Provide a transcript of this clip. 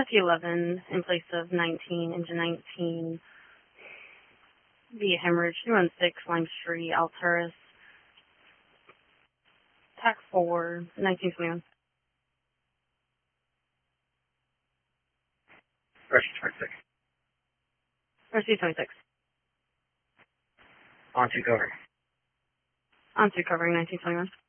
Lucky 11 in place of 19, engine 19, via hemorrhage, 216, Lime Street, Alturas, TAC 4, 1921. Russia 26. Russia 26. On to cover. On to covering 1921.